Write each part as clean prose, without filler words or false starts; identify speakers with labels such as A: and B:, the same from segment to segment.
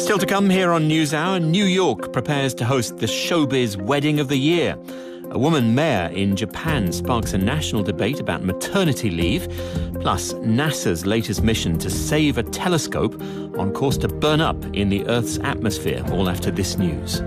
A: Still to come here on NewsHour, New York prepares to host the showbiz wedding of the year. A woman mayor in Japan sparks a national debate about maternity leave. Plus, NASA's latest mission to save a telescope on course to burn up in the Earth's atmosphere. All after this news.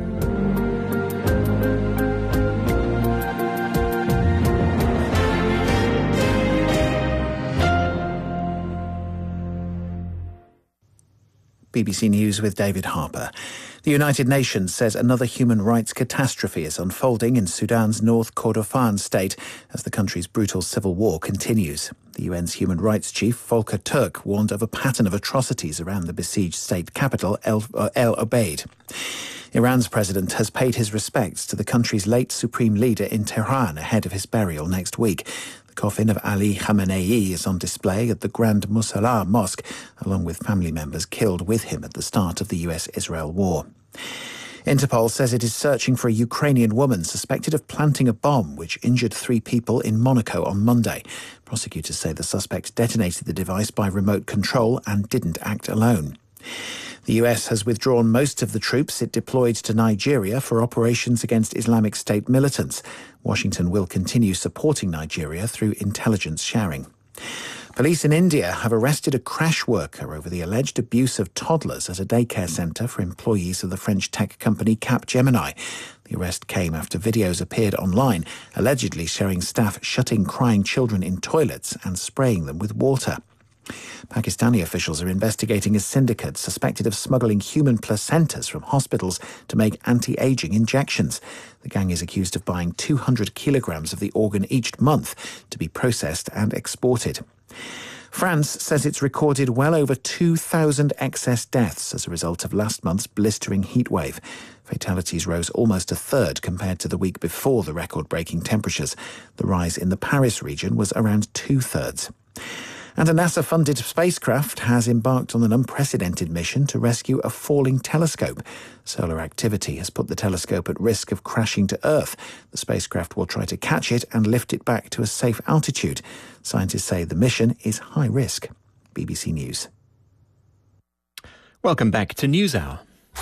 B: BBC News with David Harper. The United Nations says another human rights catastrophe is unfolding in Sudan's North Kordofan state as the country's brutal civil war continues. The UN's human rights chief, Volker Turk, warned of a pattern of atrocities around the besieged state capital, El Obeid. Iran's president has paid his respects to the country's late supreme leader in Tehran ahead of his burial next week. The coffin of Ali Khamenei is on display at the Grand Musalla Mosque, along with family members killed with him at the start of the US-Israel war. Interpol says it is searching for a Ukrainian woman suspected of planting a bomb which injured 3 people in Monaco on Monday. Prosecutors say the suspect detonated the device by remote control and didn't act alone. The US has withdrawn most of the troops it deployed to Nigeria for operations against Islamic State militants. Washington will continue supporting Nigeria through intelligence sharing. Police in India have arrested a crash worker over the alleged abuse of toddlers at a daycare centre for employees of the French tech company Capgemini. The arrest came after videos appeared online, allegedly showing staff shutting crying children in toilets and spraying them with water. Pakistani officials are investigating a syndicate suspected of smuggling human placentas from hospitals to make anti-aging injections. The gang is accused of buying 200 kilograms of the organ each month to be processed and exported. France says it's recorded well over 2,000 excess deaths as a result of last month's blistering heatwave. Fatalities rose almost a third compared to the week before the record-breaking temperatures. The rise in the Paris region was around 2/3. And a NASA-funded spacecraft has embarked on an unprecedented mission to rescue a falling telescope. Solar activity has put the telescope at risk of crashing to Earth. The spacecraft will try to catch it and lift it back to a safe altitude. Scientists say the mission is high risk. BBC News.
A: Welcome back to NewsHour.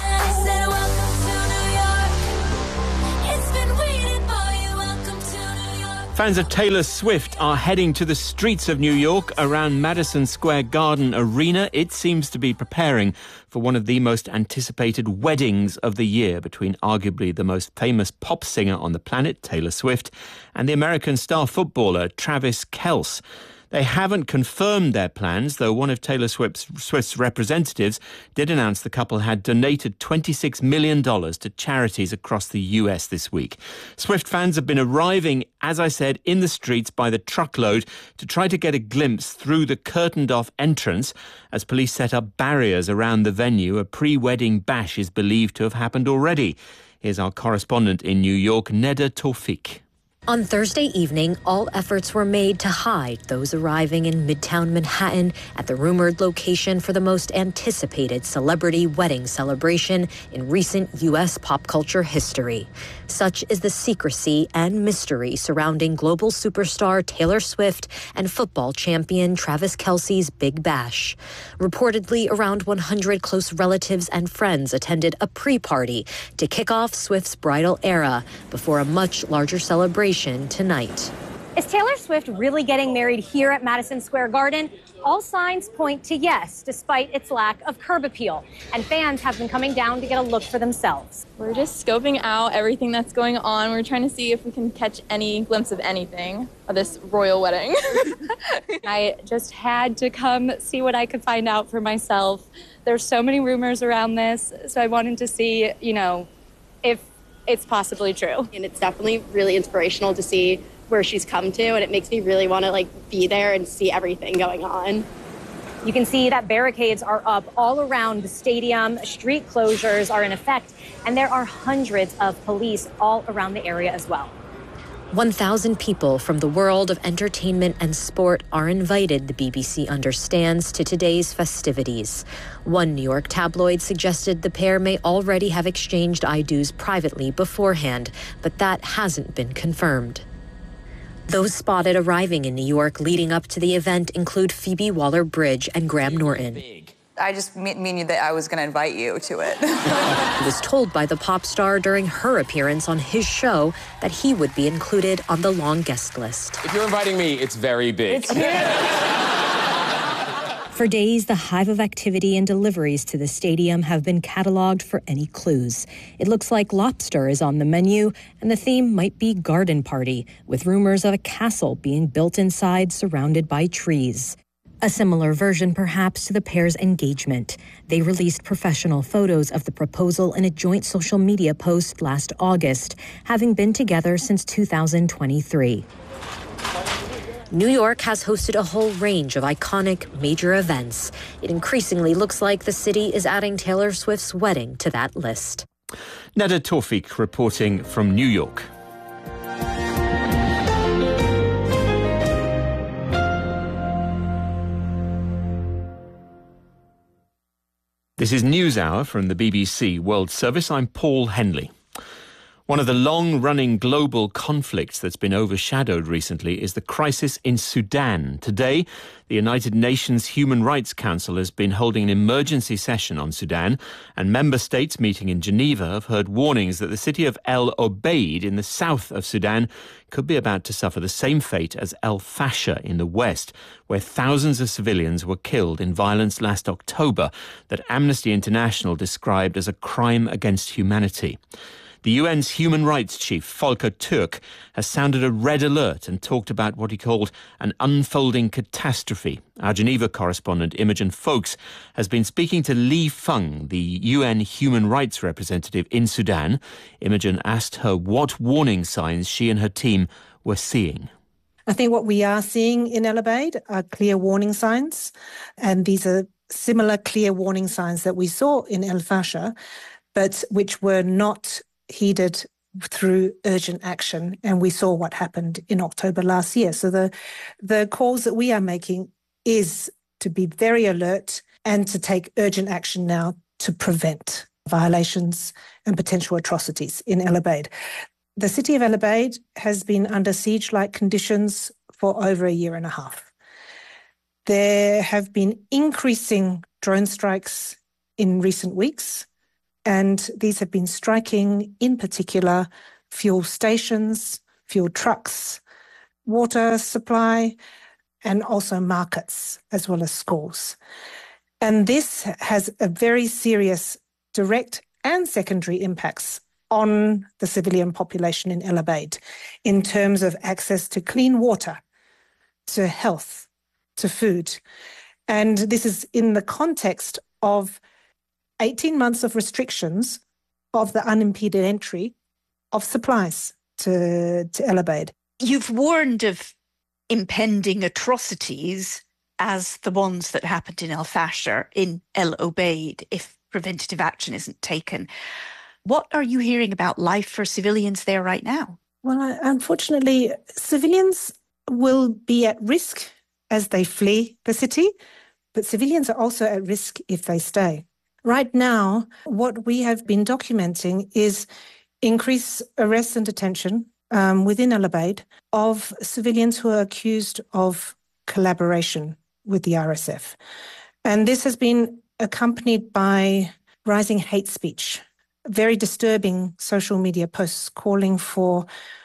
A: Fans of Taylor Swift are heading to the streets of New York around Madison Square Garden Arena. It seems to be preparing for one of the most anticipated weddings of the year between arguably the most famous pop singer on the planet, Taylor Swift, and the American star footballer Travis Kelce. They haven't confirmed their plans, though one of Taylor Swift's representatives did announce the couple had donated $26 million to charities across the US this week. Swift fans have been arriving, as I said, in the streets by the truckload to try to get a glimpse through the curtained-off entrance. As police set up barriers around the venue, a pre-wedding bash is believed to have happened already. Here's our correspondent in New York, Neda Tawfiq.
C: On Thursday evening, all efforts were made to hide those arriving in Midtown Manhattan at the rumored location for the most anticipated celebrity wedding celebration in recent U.S. pop culture history. Such is the secrecy and mystery surrounding global superstar Taylor Swift and football champion Travis Kelce's Big Bash. Reportedly, around 100 close relatives and friends attended a pre-party to kick off Swift's bridal era before a much larger celebration tonight.
D: Is Taylor Swift really getting married here at Madison Square Garden? All signs point to yes, despite its lack of curb appeal. And fans have been coming down to get a look for themselves.
E: We're just scoping out everything that's going on. We're trying to see if we can catch any glimpse of anything of this royal wedding.
F: I just had to come see what I could find out for myself. There's so many rumors around this, so I wanted to see, if it's possibly true.
G: And it's definitely really inspirational to see where she's come to, and it makes me really want to be there and see everything going on.
D: You can see that barricades are up all around the stadium. Street closures are in effect, and there are hundreds of police all around the area as well.
C: 1,000 people from the world of entertainment and sport are invited, the BBC understands, to today's festivities. One New York tabloid suggested the pair may already have exchanged I-do's privately beforehand, but that hasn't been confirmed. Those spotted arriving in New York leading up to the event include Phoebe Waller-Bridge and Graham Norton.
H: I just mean that I was going to invite you to it.
C: He was told by the pop star during her appearance on his show that he would be included on the long guest list.
I: If you're inviting me, it's very big.
C: For days, the hive of activity and deliveries to the stadium have been catalogued for any clues. It looks like lobster is on the menu, and the theme might be garden party, with rumors of a castle being built inside surrounded by trees. A similar version, perhaps, to the pair's engagement. They released professional photos of the proposal in a joint social media post last August, having been together since 2023. New York has hosted a whole range of iconic major events. It increasingly looks like the city is adding Taylor Swift's wedding to that list.
A: Nada Tawfik reporting from New York. This is NewsHour from the BBC World Service. I'm Paul Henley. One of the long-running global conflicts that's been overshadowed recently is the crisis in Sudan. Today, the United Nations Human Rights Council has been holding an emergency session on Sudan, and member states meeting in Geneva have heard warnings that the city of El Obeid in the south of Sudan could be about to suffer the same fate as El Fasher in the west, where thousands of civilians were killed in violence last October that Amnesty International described as a crime against humanity. The UN's human rights chief, Volker Turk, has sounded a red alert and talked about what he called an unfolding catastrophe. Our Geneva correspondent, Imogen Foulkes, has been speaking to Li Feng, the UN human rights representative in Sudan. Imogen asked her what warning signs she and her team were seeing.
J: I think what we are seeing in El Obeid are clear warning signs, and these are similar clear warning signs that we saw in El Fasher, but which were not heeded through urgent action, and we saw what happened in October last year. So the calls that we are making is to be very alert and to take urgent action now to prevent violations and potential atrocities in El Obeid. The city of El Obeid has been under siege-like conditions for over a year and a half. There have been increasing drone strikes in recent weeks, and these have been striking, in particular, fuel stations, fuel trucks, water supply, and also markets, as well as schools. And this has a very serious direct and secondary impacts on the civilian population in El Obeid in terms of access to clean water, to health, to food. And this is in the context of 18 months of restrictions of the unimpeded entry of supplies to El Obeid.
K: You've warned of impending atrocities as the ones that happened in El Fasher, in El Obeid, if preventative action isn't taken. What are you hearing about life for civilians there right now?
J: Well, unfortunately, civilians will be at risk as they flee the city, but civilians are also at risk if they stay. Right now, what we have been documenting is increased arrests and detention within El Obeid of civilians who are accused of collaboration with the RSF. And this has been accompanied by rising hate speech, very disturbing social media posts calling for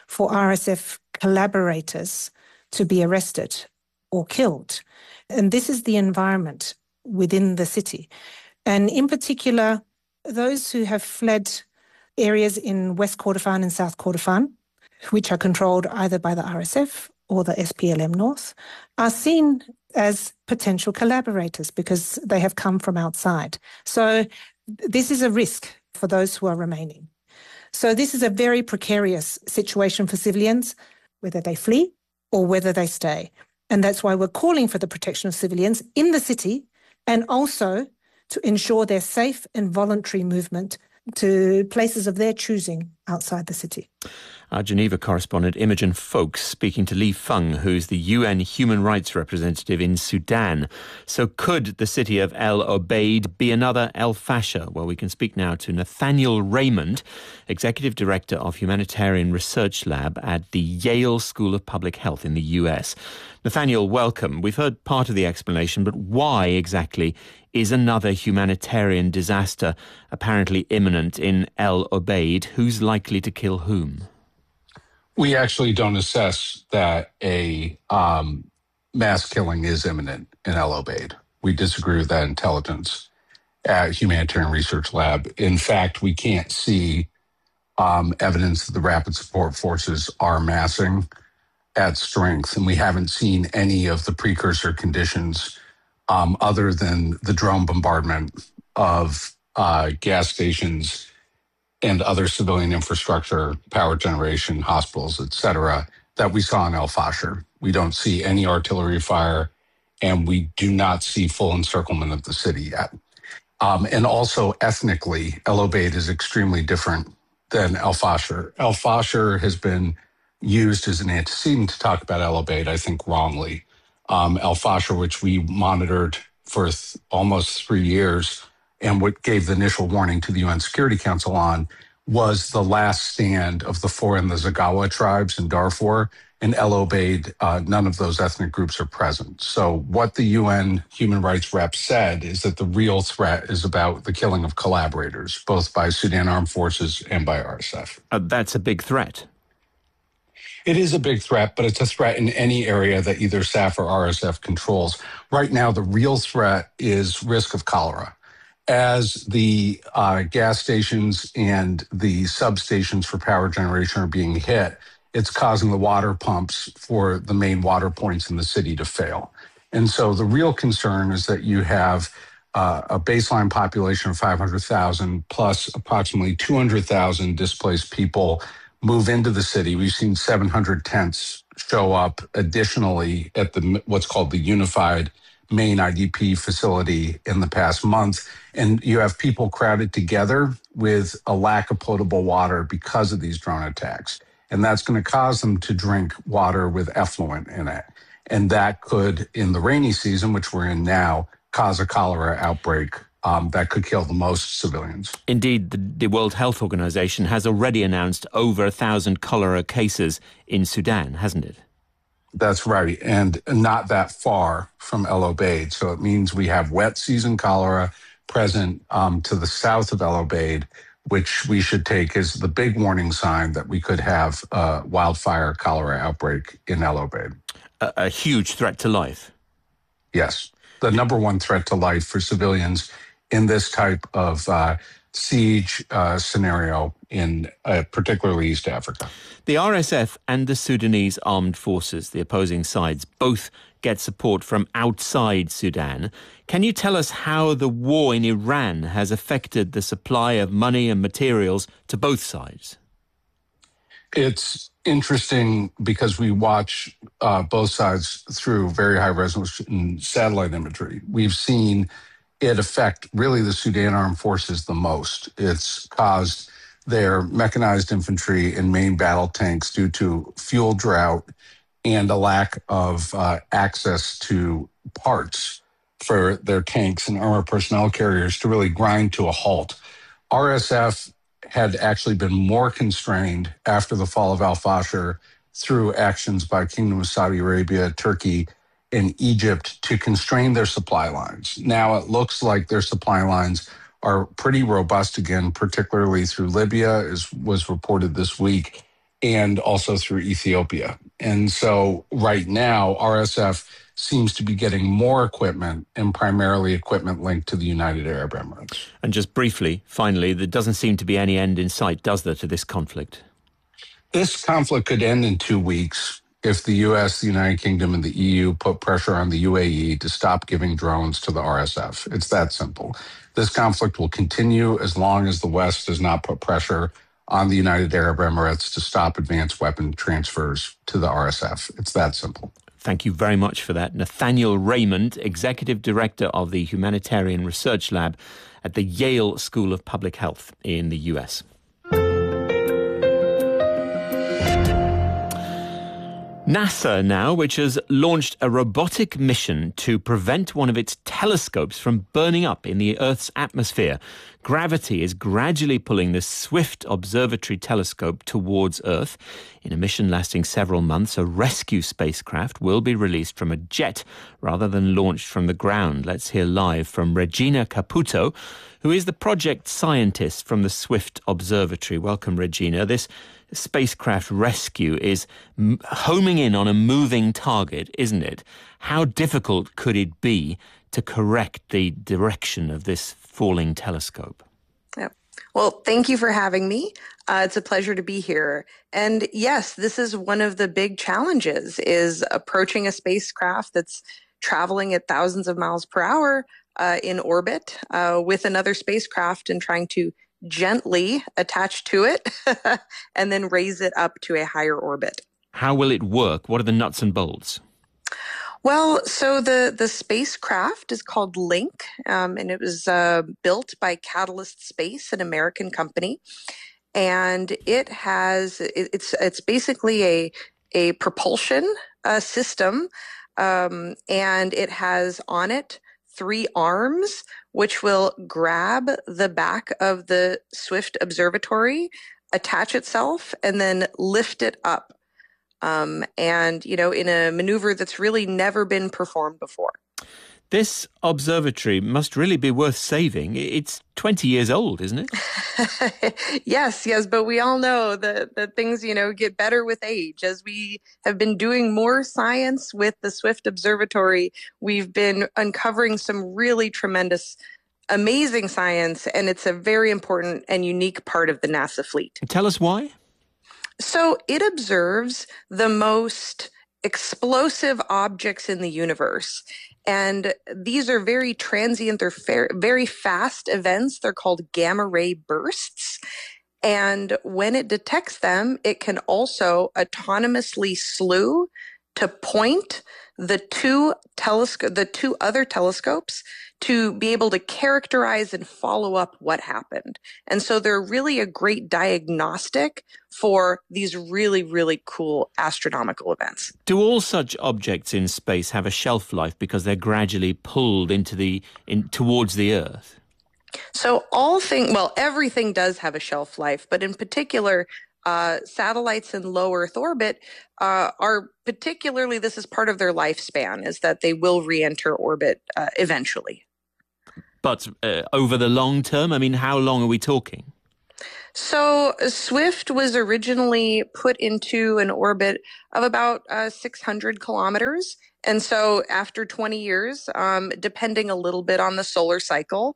J: RSF collaborators to be arrested or killed. And this is the environment within the city. And in particular, those who have fled areas in West Kordofan and South Kordofan, which are controlled either by the RSF or the SPLM North, are seen as potential collaborators because they have come from outside. So this is a risk for those who are remaining. So this is a very precarious situation for civilians, whether they flee or whether they stay. And that's why we're calling for the protection of civilians in the city and also to ensure their safe and voluntary movement to places of their choosing outside the city.
A: Our Geneva correspondent Imogen Folks speaking to Li Feng, who's the UN human rights representative in Sudan. So could the city of El Obeid be another El Fasher? Well, we can speak now to Nathaniel Raymond, Executive Director of Humanitarian Research Lab at the Yale School of Public Health in the US. Nathaniel, welcome. We've heard part of the explanation, but why exactly is another humanitarian disaster apparently imminent in El Obeid? Who's likely to kill whom?
L: We actually don't assess that a mass killing is imminent in El Obeid. We disagree with that intelligence at Humanitarian Research Lab. In fact, we can't see evidence that the rapid support forces are massing at strength, and we haven't seen any of the precursor conditions other than the drone bombardment of gas stations and other civilian infrastructure, power generation, hospitals, et cetera, that we saw in El Fasher. We don't see any artillery fire, and we do not see full encirclement of the city yet. And also ethnically, El Obeid is extremely different than El Fasher. El Fasher has been used as an antecedent to talk about El Obeid, I think wrongly. El Fasher, which we monitored for almost 3 years, and what gave the initial warning to the UN Security Council on, was the last stand of the Four and the Zagawa tribes in Darfur. In El Obeid, none of those ethnic groups are present. So what the UN human rights rep said is that the real threat is about the killing of collaborators, both by Sudan Armed Forces and by RSF.
A: That's a big threat.
L: It is a big threat, but it's a threat in any area that either SAF or RSF controls. Right now, the real threat is risk of cholera. As the gas stations and the substations for power generation are being hit, it's causing the water pumps for the main water points in the city to fail. And so the real concern is that you have a baseline population of 500,000 plus approximately 200,000 displaced people move into the city. We've seen 700 tents show up additionally at the what's called the Unified Main IDP facility in the past month. And you have people crowded together with a lack of potable water because of these drone attacks. And that's going to cause them to drink water with effluent in it. And that could, in the rainy season, which we're in now, cause a cholera outbreak that could kill the most civilians.
A: Indeed, the World Health Organization has already announced over 1,000 cholera cases in Sudan, hasn't it?
L: That's right, and not that far from El Obeid. So it means we have wet season cholera present to the south of El Obeid, which we should take as the big warning sign that we could have a wildfire cholera outbreak in El Obeid.
A: A huge threat to life.
L: Yes, the number one threat to life for civilians in this type of siege scenario in particularly East Africa.
A: The RSF and the Sudanese armed forces, the opposing sides, both get support from outside Sudan. Can you tell us how the war in Iran has affected the supply of money and materials to both sides?
L: It's interesting because we watch both sides through very high resolution satellite imagery. We've seen it affect really the Sudan armed forces the most. It's caused their mechanized infantry and main battle tanks due to fuel drought and a lack of access to parts for their tanks and armored personnel carriers to really grind to a halt. RSF had actually been more constrained after the fall of Al Fasher through actions by Kingdom of Saudi Arabia, Turkey, and Egypt to constrain their supply lines. Now it looks like their supply lines are pretty robust again, particularly through Libya, as was reported this week, and also through Ethiopia. And so right now, RSF seems to be getting more equipment, and primarily equipment linked to the United Arab Emirates.
A: And just briefly, finally, there doesn't seem to be any end in sight, does there, to this conflict?
L: This conflict could end in 2 weeks if the U.S., the United Kingdom, and the EU put pressure on the UAE to stop giving drones to the RSF. It's that simple. This conflict will continue as long as the West does not put pressure on the United Arab Emirates to stop advanced weapon transfers to the RSF. It's that simple.
A: Thank you very much for that. Nathaniel Raymond, Executive Director of the Humanitarian Research Lab at the Yale School of Public Health in the US. NASA now, which has launched a robotic mission to prevent one of its telescopes from burning up in the Earth's atmosphere. Gravity is gradually pulling the Swift Observatory telescope towards Earth. In a mission lasting several months, a rescue spacecraft will be released from a jet rather than launched from the ground. Let's hear live from Regina Caputo, who is the project scientist from the Swift Observatory. Welcome, Regina. This spacecraft rescue is homing in on a moving target, isn't it? How difficult could it be to correct the direction of this falling telescope?
M: Yep. Well, thank you for having me. It's a pleasure to be here. And yes, this is one of the big challenges, is approaching a spacecraft that's traveling at thousands of miles per hour in orbit with another spacecraft and trying to gently attach to it and then raise it up to a higher orbit.
A: How will it work? What are the nuts and bolts?
M: Well, so the spacecraft is called Link, and it was built by Catalyst Space, an American company, and it's basically a propulsion system, and it has on it 3 arms, which will grab the back of the Swift Observatory, attach itself, and then lift it up. And, in a maneuver that's really never been performed before.
A: This observatory must really be worth saving. It's 20 years old, isn't
M: it? Yes, but we all know that things, get better with age. As we have been doing more science with the Swift Observatory, we've been uncovering some really tremendous, amazing science, and it's a very important and unique part of the NASA fleet.
A: Tell us why.
M: So it observes the most explosive objects in the universe. And these are very transient, they're very fast events. They're called gamma ray bursts. And when it detects them, it can also autonomously slew to point the two other telescopes to be able to characterize and follow up what happened. And so they're really a great diagnostic for these really, really cool astronomical events.
A: Do all such objects in space have a shelf life because they're gradually pulled towards the Earth?
M: So everything does have a shelf life, but in particular, satellites in low Earth orbit are particularly, this is part of their lifespan, is that they will re-enter orbit eventually.
A: But over the long term, how long are we talking?
M: So Swift was originally put into an orbit of about 600 kilometers. And so after 20 years, depending a little bit on the solar cycle,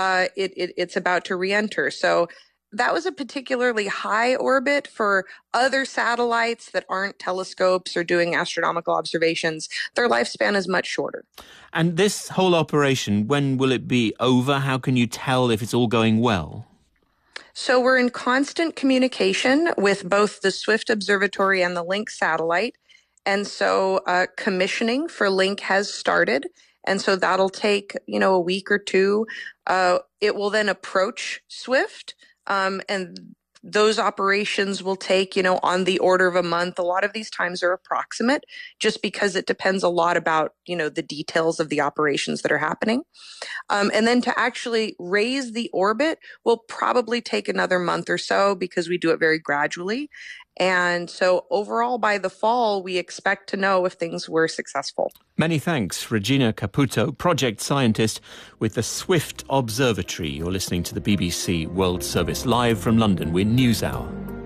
M: it's about to re-enter. So that was a particularly high orbit. For other satellites that aren't telescopes or doing astronomical observations, their lifespan is much shorter.
A: And this whole operation, when will it be over? How can you tell if it's all going well?
M: So we're in constant communication with both the Swift Observatory and the Link satellite. And so commissioning for Link has started. And so that'll take, a week or two. It will then approach Swift. And those operations will take, on the order of a month. A lot of these times are approximate just because it depends a lot about, the details of the operations that are happening. And then to actually raise the orbit will probably take another month or so because we do it very gradually. And so overall, by the fall, we expect to know if things were successful.
A: Many thanks, Regina Caputo, project scientist with the Swift Observatory. You're listening to the BBC World Service live from London with NewsHour.